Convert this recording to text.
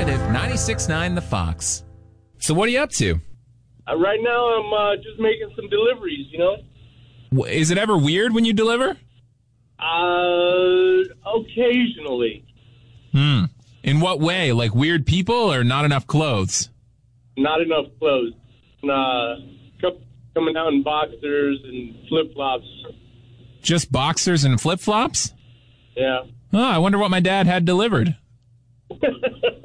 Alternative 96.9 The Fox. So what are you up to? Right now, I'm just making some deliveries, you know? Is it ever weird when you deliver? Occasionally. In what way? Like weird people or not enough clothes? Not enough clothes. Coming out in boxers and flip-flops. Just boxers and flip-flops? Yeah. Oh, I wonder what my dad had delivered.